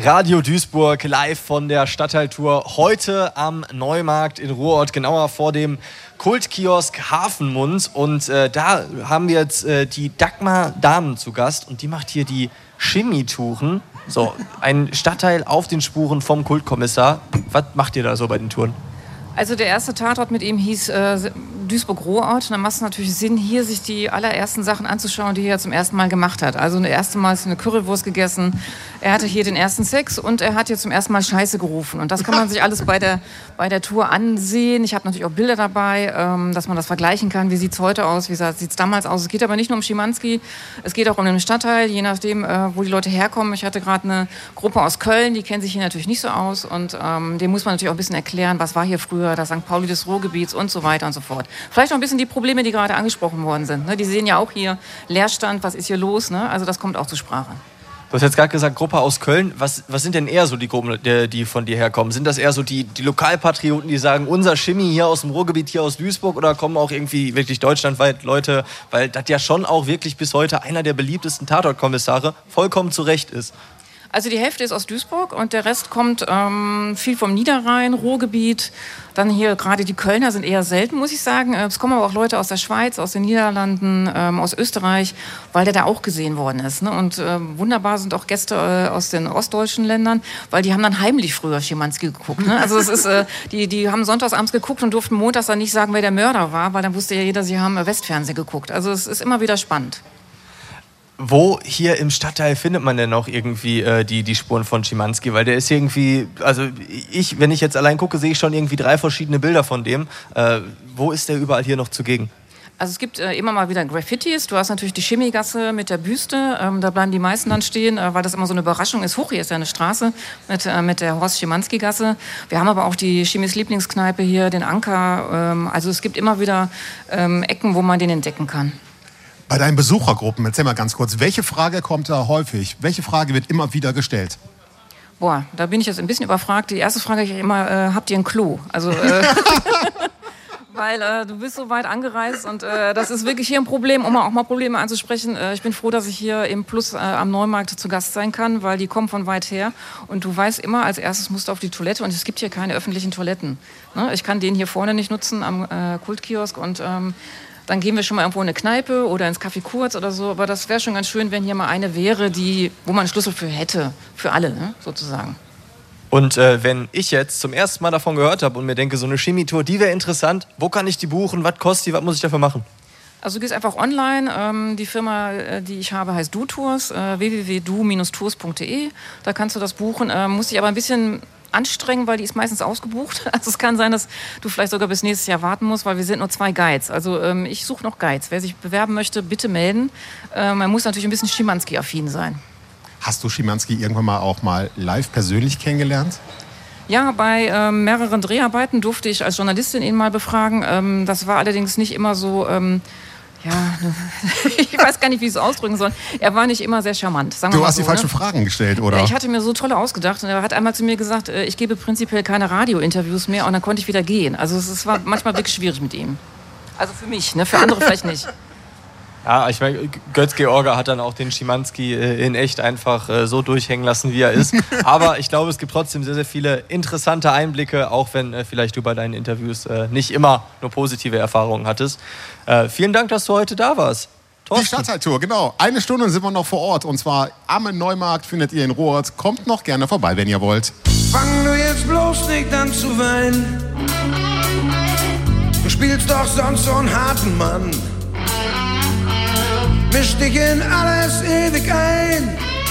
Radio Duisburg live von der Stadtteiltour. Heute am Neumarkt in Ruhrort, genauer vor dem Kultkiosk Hafenmund. Und da haben wir jetzt die Dagmar Dahmen zu Gast und die macht hier die Chemietouren. So, ein Stadtteil auf den Spuren vom Kultkommissar. Was macht ihr da so bei den Touren? Also der erste Tatort mit ihm hieß Duisburg-Ruhrort. Da macht es natürlich Sinn, hier sich die allerersten Sachen anzuschauen, die er zum ersten Mal gemacht hat. Also das erste Mal ist eine Currywurst gegessen. Er hatte hier den ersten Sex und er hat hier zum ersten Mal Scheiße gerufen. Und das kann man sich alles bei der Tour ansehen. Ich habe natürlich auch Bilder dabei, dass man das vergleichen kann. Wie sieht es heute aus? Wie sieht es damals aus? Es geht aber nicht nur um Schimanski. Es geht auch um den Stadtteil, je nachdem, wo die Leute herkommen. Ich hatte gerade eine Gruppe aus Köln, die kennen sich hier natürlich nicht so aus. Und dem muss man natürlich auch ein bisschen erklären, was war hier früher, das St. Pauli des Ruhrgebiets und so weiter und so fort. Vielleicht auch ein bisschen die Probleme, die gerade angesprochen worden sind. Ne? Die sehen ja auch hier Leerstand, was ist hier los? Ne? Also das kommt auch zur Sprache. Du hast jetzt gerade gesagt, Gruppe aus Köln. Was sind denn eher so die Gruppen, die von dir herkommen? Sind das eher so die Lokalpatrioten, die sagen, unser Chemie hier aus dem Ruhrgebiet, hier aus Duisburg? Oder kommen auch irgendwie wirklich deutschlandweit Leute, weil das ja schon auch wirklich bis heute einer der beliebtesten Tatortkommissare vollkommen zu Recht ist? Also die Hälfte ist aus Duisburg und der Rest kommt viel vom Niederrhein, Ruhrgebiet. Dann hier gerade die Kölner sind eher selten, muss ich sagen. Es kommen aber auch Leute aus der Schweiz, aus den Niederlanden, aus Österreich, weil der da auch gesehen worden ist. Ne? Und wunderbar sind auch Gäste aus den ostdeutschen Ländern, weil die haben dann heimlich früher Schimanski geguckt. Ne? Also es ist, die haben sonntagsabends geguckt und durften montags dann nicht sagen, wer der Mörder war, weil dann wusste ja jeder, sie haben Westfernsehen geguckt. Also es ist immer wieder spannend. Wo hier im Stadtteil findet man denn noch irgendwie die Spuren von Schimanski? Weil der ist irgendwie, also wenn ich jetzt allein gucke, sehe ich schon irgendwie 3 verschiedene Bilder von dem. Wo ist der überall hier noch zugegen? Also es gibt immer mal wieder Graffitis. Du hast natürlich die Chemiegasse mit der Büste. Da bleiben die meisten dann stehen, weil das immer so eine Überraschung ist. Hoch, hier ist ja eine Straße mit der Horst-Schimanski-Gasse. Wir haben aber auch die Chemis Lieblingskneipe hier, den Anker. Also es gibt immer wieder Ecken, wo man den entdecken kann. Bei deinen Besuchergruppen, erzähl mal ganz kurz, welche Frage kommt da häufig? Welche Frage wird immer wieder gestellt? Boah, da bin ich jetzt ein bisschen überfragt. Die erste Frage ich immer, habt ihr ein Klo? Also, weil du bist so weit angereist und das ist wirklich hier ein Problem, um auch mal Probleme anzusprechen. Ich bin froh, dass ich hier im Plus am Neumarkt zu Gast sein kann, weil die kommen von weit her und du weißt immer, als erstes musst du auf die Toilette und es gibt hier keine öffentlichen Toiletten. Ne? Ich kann den hier vorne nicht nutzen am Kultkiosk und dann gehen wir schon mal irgendwo in eine Kneipe oder ins Café Kurz oder so. Aber das wäre schon ganz schön, wenn hier mal eine wäre, wo man einen Schlüssel für hätte. Für alle, ne? Sozusagen. Und wenn ich jetzt zum ersten Mal davon gehört habe und mir denke, so eine Chemietour, die wäre interessant. Wo kann ich die buchen? Was kostet die? Was muss ich dafür machen? Also du gehst einfach online. Die Firma, die ich habe, heißt DuTours. www.du-tours.de. Da kannst du das buchen. Muss dich aber ein bisschen anstrengen, weil die ist meistens ausgebucht. Also es kann sein, dass du vielleicht sogar bis nächstes Jahr warten musst, weil wir sind nur 2 Guides. Also ich suche noch Guides. Wer sich bewerben möchte, bitte melden. Man muss natürlich ein bisschen Schimanski-affin sein. Hast du Schimanski irgendwann auch mal live persönlich kennengelernt? Ja, bei mehreren Dreharbeiten durfte ich als Journalistin ihn mal befragen. Das war allerdings nicht immer so... ich weiß gar nicht, wie ich es ausdrücken soll. Er war nicht immer sehr charmant. Sagen wir du mal hast so, die falschen Fragen gestellt, oder? Ja, ich hatte mir so tolle ausgedacht. Und er hat einmal zu mir gesagt, ich gebe prinzipiell keine Radiointerviews mehr. Und dann konnte ich wieder gehen. Also es war manchmal wirklich schwierig mit ihm. Also für mich, ne? Für andere vielleicht nicht. Ja, ich meine, Götz-George hat dann auch den Schimanski in echt einfach so durchhängen lassen, wie er ist. Aber ich glaube, es gibt trotzdem sehr, sehr viele interessante Einblicke, auch wenn vielleicht du bei deinen Interviews nicht immer nur positive Erfahrungen hattest. Vielen Dank, dass du heute da warst. Thorsten. Die Stadtteiltour, genau. 1 Stunde sind wir noch vor Ort. Und zwar am Neumarkt findet ihr in Ruhrort. Kommt noch gerne vorbei, wenn ihr wollt. Fang du jetzt bloß nicht an zu weinen. Du spielst doch sonst so einen harten Mann. Misch dich in alles ewig ein.